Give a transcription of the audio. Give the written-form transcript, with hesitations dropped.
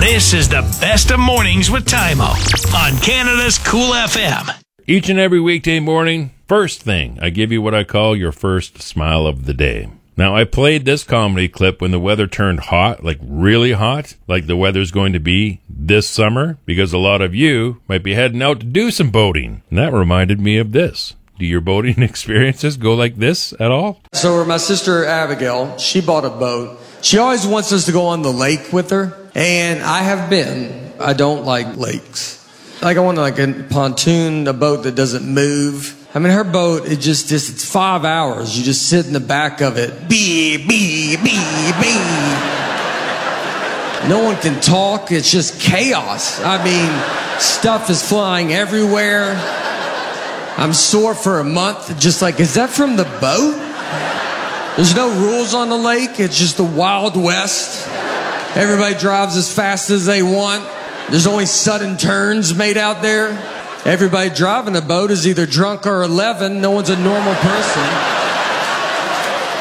This is the best of mornings with Tymo on Canada's Cool FM. Each and every weekday morning, first thing, I give you what I call your first smile of the day. Now, I played this comedy clip when the weather turned hot, like really hot, like the weather's going to be this summer, because a lot of you might be heading out to do some boating. And that reminded me of this. Do your boating experiences go like this at all? So my sister Abigail, she bought a boat. She always wants us to go on the lake with her, and I have been. I don't like lakes. Like I want like a pontoon, a boat that doesn't move. I mean, her boat, it's 5 hours. You just sit in the back of it. Bee, bee, bee, bee. No one can talk. It's just chaos. I mean, stuff is flying everywhere. I'm sore for a month. Just like, is that from the boat? There's no rules on the lake. It's just the Wild West. Everybody drives as fast as they want. There's only sudden turns made out there. Everybody driving the boat is either drunk or 11. No one's a normal person.